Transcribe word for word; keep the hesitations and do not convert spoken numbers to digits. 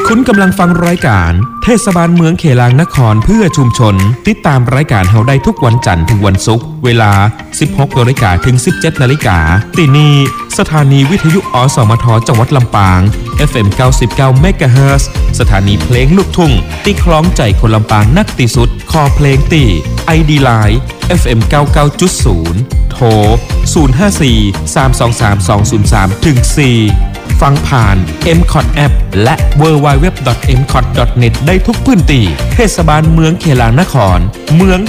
คุณกำลังฟังรายการเทศบาลเมืองเขลางนครเพื่อชุมชนติดตามรายการเฮาได้ทุกวันจันทร์ถึงวันศุกร์เวลา สิบหกนาฬิกา ถึง สิบเจ็ดนาฬิกาที่นี่สถานีวิทยุอสมทจังหวัดลำปาง เอฟ เอ็ม เก้าสิบเก้า เมกะเฮิรตซ์ สถานีเพลงลูกทุ่งที่คล้องใจคนลำปางนักที่สุดคอเพลงตี ไอ ดี Line เอฟ เอ็ม เก้าสิบเก้าจุดศูนย์ โทร ศูนย์ ห้า สี่ สาม สอง สาม สอง ศูนย์ สาม ถึง สี่ ฟังผ่าน เอ็ม คอท App และ ดับเบิลยู ดับเบิลยู ดับเบิลยู ดอท เอ็ม คอท ดอท เน็ต ได้ทุกพื้นที่เทศบาลเมืองเขลางนครเมือง